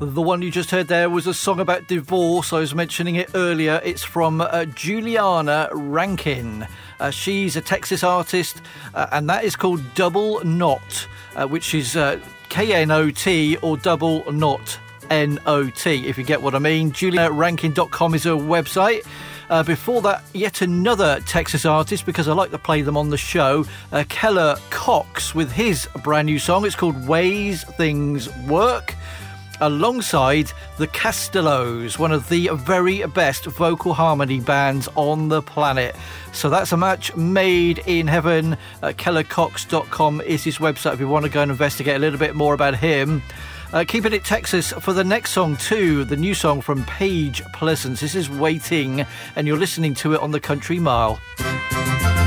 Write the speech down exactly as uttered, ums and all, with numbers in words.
The one you just heard there was a song about divorce. I was mentioning it earlier. It's from uh, Juliana Rankin. Uh, she's a Texas artist, uh, and that is called Double Knot, uh, which is uh, K N O T or Double Knot N O T, if you get what I mean. juliana rankin dot com is her website. Uh, before that, yet another Texas artist, because I like to play them on the show, uh, Keller Cox, with his brand new song. It's called Ways Things Work, alongside the Castellos, one of the very best vocal harmony bands on the planet. So that's a match made in heaven. Uh, keller cox dot com is his website if you want to go and investigate a little bit more about him. Uh, keeping it Texas for the next song too, the new song from Paige Pleasance. This is Waiting, and you're listening to it on the Country Mile.